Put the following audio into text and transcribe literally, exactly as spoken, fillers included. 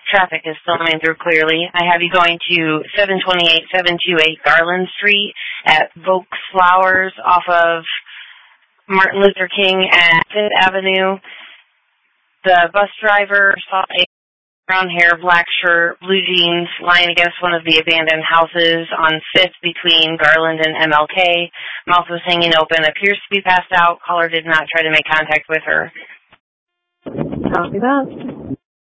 Traffic is still coming through clearly. I have you going to seven twenty-eight, seven twenty-eight Garland Street at Volks Flowers off of Martin Luther King and Fifth Avenue. The bus driver saw a brown hair, black shirt, blue jeans lying against one of the abandoned houses on Fifth between Garland and M L K. Mouth was hanging open, appears to be passed out. Caller did not try to make contact with her. Copy that.